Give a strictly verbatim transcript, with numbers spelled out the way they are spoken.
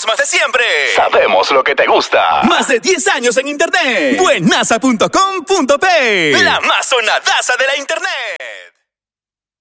mismas de siempre. Sabemos lo que te gusta. Más de diez años en internet. Buenaza punto com punto pe. La más sonadaza de la internet.